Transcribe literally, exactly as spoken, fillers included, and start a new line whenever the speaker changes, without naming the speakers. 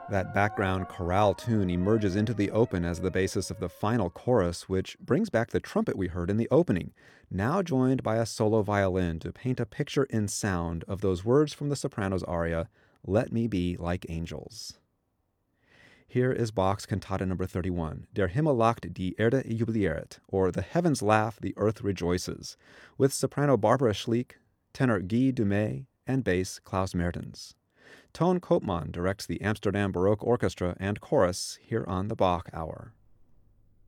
That background chorale tune emerges into the open as the basis of the final chorus, which brings back the trumpet we heard in the opening, now joined by a solo violin to paint a picture in sound of those words from the soprano's aria, "Let me be like angels." Here is Bach's Cantata number thirty-one, Der Himmel lacht, die Erde jubiliert, or The Heavens Laugh, the Earth Rejoices, with soprano Barbara Schlick, tenor Guy Dumay, and bass Klaus Mertens. Toon Koopman directs the Amsterdam Baroque Orchestra and Chorus here on the Bach Hour.